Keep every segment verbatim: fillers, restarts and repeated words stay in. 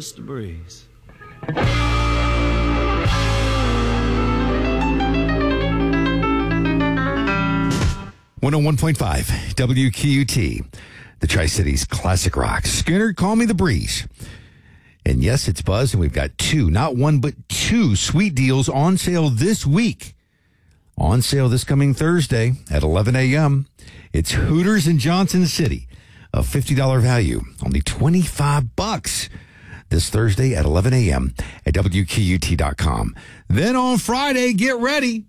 Mister Breeze. one oh one point five W Q U T, the Tri-Cities Classic Rock. Skinner, call me the Breeze. And yes, it's Buzz, and we've got two, not one, but two sweet deals on sale this week. On sale this coming Thursday at eleven a.m. It's Hooters in Johnson City, a fifty dollars value, only twenty-five bucks. This Thursday at eleven a.m. at W Q U T dot com. Then on Friday, get ready.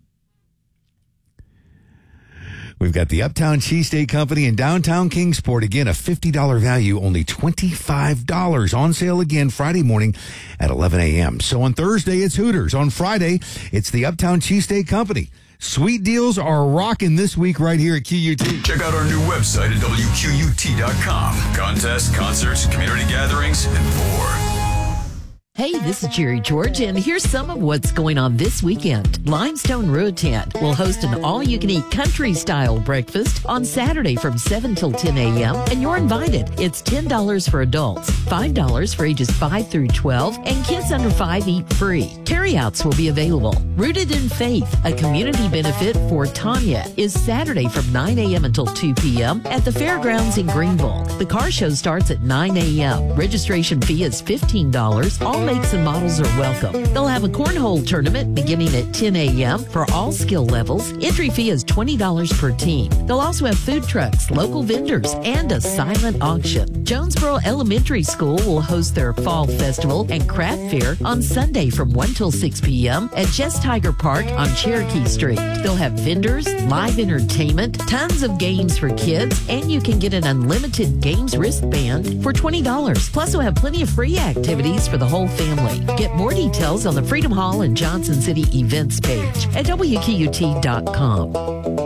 We've got the Uptown Cheesesteak Company in downtown Kingsport. Again, a fifty dollars value, only twenty-five dollars. On sale again Friday morning at eleven a.m. So on Thursday, it's Hooters. On Friday, it's the Uptown Cheesesteak Company. Sweet deals are rocking this week right here at Q U T. Check out our new website at W Q U T dot com. Contests, concerts, community gatherings, and more. Hey, this is Jerry George, and here's some of what's going on this weekend. Limestone Road Tent will host an all-you-can-eat country-style breakfast on Saturday from seven till ten a.m., and you're invited. It's ten dollars for adults, five dollars for ages five through twelve, and kids under five eat free. Carryouts will be available. Rooted in Faith, a community benefit for Tanya, is Saturday from nine a.m. until two p.m. at the Fairgrounds in Greenville. The car show starts at nine a.m. Registration fee is fifteen dollars. All makes and models are welcome. They'll have a cornhole tournament beginning at ten a.m. for all skill levels. Entry fee is twenty dollars per team. They'll also have food trucks, local vendors, and a silent auction. Jonesboro Elementary School will host their Fall Festival and Craft Fair on Sunday from one till six p.m. at Jess Tiger Park on Cherokee Street. They'll have vendors, live entertainment, tons of games for kids, and you can get an unlimited games wristband for twenty dollars. Plus, we'll have plenty of free activities for the whole family. Get more details on the Freedom Hall and Johnson City events page at W Q U T dot com.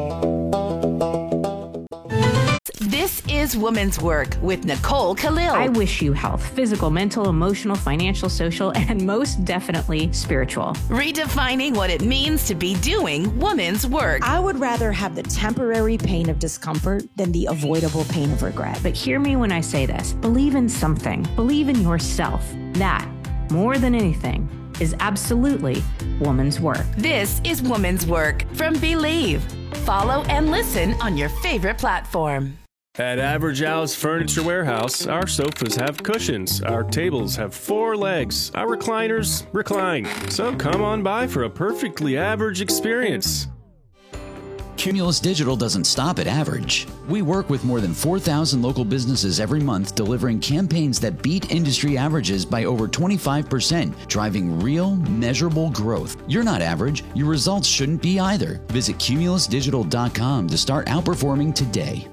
This is Woman's Work with Nicole Khalil. I wish you health, physical, mental, emotional, financial, social, and most definitely spiritual. Redefining what it means to be doing woman's work. I would rather have the temporary pain of discomfort than the avoidable pain of regret. But hear me when I say this. Believe in something. Believe in yourself. That, more than anything, is absolutely woman's work. This is Woman's Work from Believe. Follow and listen on your favorite platform. At Average Al's Furniture Warehouse, our sofas have cushions, our tables have four legs, our recliners recline. So come on by for a perfectly average experience. Cumulus Digital doesn't stop at average. We work with more than four thousand local businesses every month, delivering campaigns that beat industry averages by over twenty-five percent, driving real, measurable growth. You're not average. Your results shouldn't be either. Visit Cumulus Digital dot com to start outperforming today.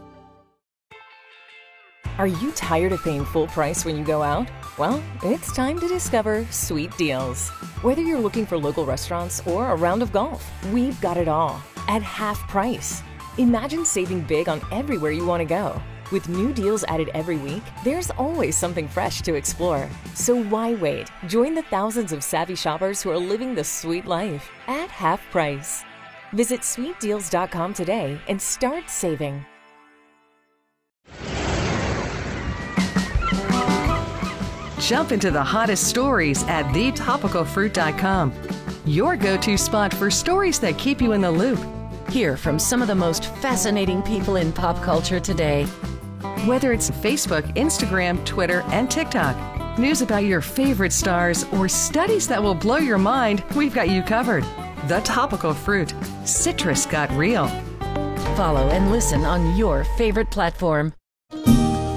Are you tired of paying full price when you go out? Well, it's time to discover Sweet Deals. Whether you're looking for local restaurants or a round of golf, we've got it all at half price. Imagine saving big on everywhere you want to go. With new deals added every week, there's always something fresh to explore. So why wait? Join the thousands of savvy shoppers who are living the sweet life at half price. Visit Sweet Deals dot com today and start saving. Jump into the hottest stories at the topical fruit dot com. Your go-to spot for stories that keep you in the loop. Hear from some of the most fascinating people in pop culture today. Whether it's Facebook, Instagram, Twitter, and TikTok, news about your favorite stars, or studies that will blow your mind, we've got you covered. The Topical Fruit. Citrus got real. Follow and listen on your favorite platform.